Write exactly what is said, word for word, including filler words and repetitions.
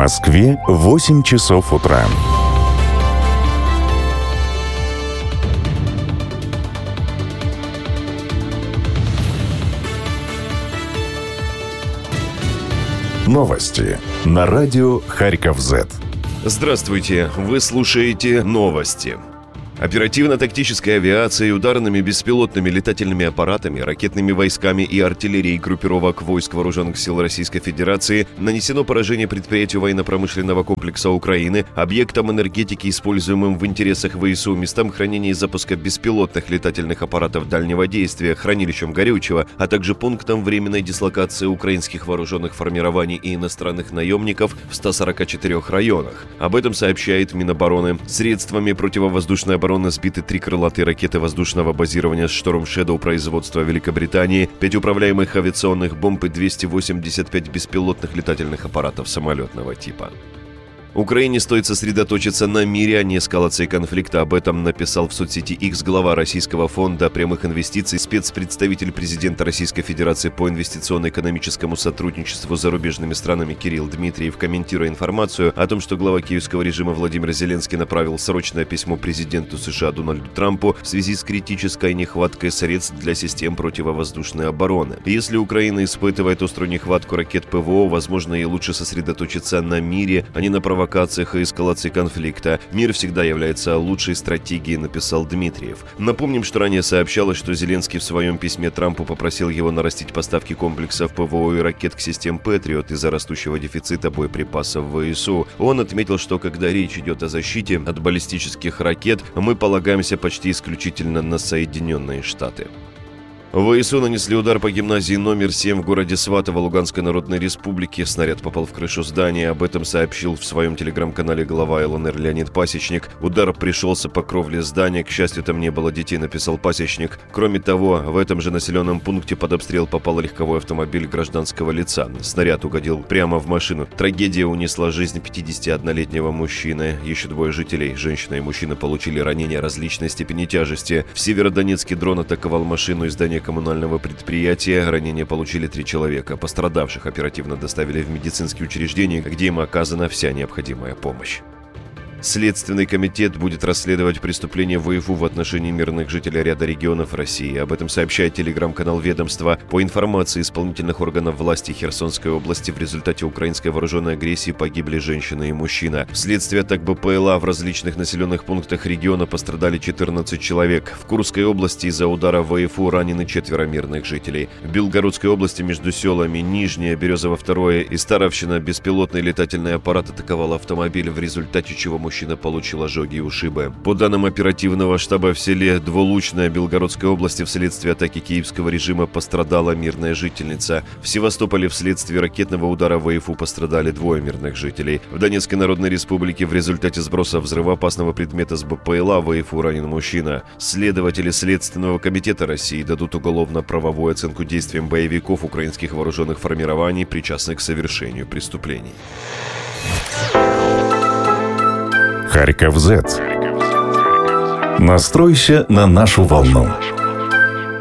Москве восемь часов утра. Новости на радио Харьков-Зет. Здравствуйте, вы слушаете новости. Оперативно-тактической авиацией, ударными беспилотными летательными аппаратами, ракетными войсками и артиллерией группировок войск Вооруженных сил Российской Федерации нанесено поражение предприятию военно-промышленного комплекса Украины, объектам энергетики, используемым в интересах ВСУ, местам хранения и запуска беспилотных летательных аппаратов дальнего действия, хранилищам горючего, а также пунктам временной дислокации украинских вооруженных формирований и иностранных наемников в ста сорока четырёх районах. Об этом сообщает Минобороны. Средствами противовоздушной обороны обороны сбиты три крылатые ракеты воздушного базирования Storm Shadow производства Великобритании, пять управляемых авиационных бомб и двести восемьдесят пять беспилотных летательных аппаратов самолетного типа. Украине стоит сосредоточиться на мире, а не эскалации конфликта. Об этом написал в соцсети X глава Российского фонда прямых инвестиций, спецпредставитель президента Российской Федерации по инвестиционно-экономическому сотрудничеству с зарубежными странами Кирилл Дмитриев, комментируя информацию о том, что глава киевского режима Владимир Зеленский направил срочное письмо президенту США Дональду Трампу в связи с критической нехваткой средств для систем противовоздушной обороны. Если Украина испытывает острую нехватку ракет ПВО, возможно, ей лучше сосредоточиться на мире, а не на провокациях и эскалации конфликта. Мир всегда является лучшей стратегией, написал Дмитриев. Напомним, что ранее сообщалось, что Зеленский в своем письме Трампу попросил его нарастить поставки комплексов ПВО и ракет к системе Патриот из-за растущего дефицита боеприпасов в ВСУ. Он отметил, что когда речь идет о защите от баллистических ракет, мы полагаемся почти исключительно на Соединенные Штаты. ВСУ нанесли удар по гимназии номер семь в городе Сватово Луганской Народной Республики. Снаряд попал в крышу здания. Об этом сообщил в своем телеграм-канале глава ЛНР Леонид Пасечник. Удар пришелся по кровле здания. К счастью, там не было детей, написал Пасечник. Кроме того, в этом же населенном пункте под обстрел попал легковой автомобиль гражданского лица. Снаряд угодил прямо в машину. Трагедия унесла жизнь пятидесятиоднолетнего мужчины. Еще двое жителей, женщина и мужчина, получили ранения различной степени тяжести. В Северодонецке дрон атаковал машину и здание коммунального предприятия. Ранения получили три человека. Пострадавших оперативно доставили в медицинские учреждения, где им оказана вся необходимая помощь. Следственный комитет будет расследовать преступления ВСУ в отношении мирных жителей ряда регионов России. Об этом сообщает телеграм-канал ведомства. По информации исполнительных органов власти Херсонской области, в результате украинской вооруженной агрессии погибли женщина и мужчина. Вследствие атак БПЛА в различных населенных пунктах региона пострадали четырнадцать человек. В Курской области из-за удара ВСУ ранены четверо мирных жителей. В Белгородской области между селами Нижняя, Березово-второе и Старовщина беспилотный летательный аппарат атаковал автомобиль, в результате чего мужчина получил ожоги и ушибы. По данным оперативного штаба, в селе Двулучное Белгородской области вследствие атаки киевского режима пострадала мирная жительница. В Севастополе вследствие ракетного удара ВСУ пострадали двое мирных жителей. В Донецкой Народной Республике в результате сброса взрывоопасного предмета с БПЛА ВСУ ранен мужчина. Следователи Следственного комитета России дадут уголовно-правовую оценку действиям боевиков украинских вооруженных формирований, причастных к совершению преступлений. Харьков-Зет. Настройся на нашу волну.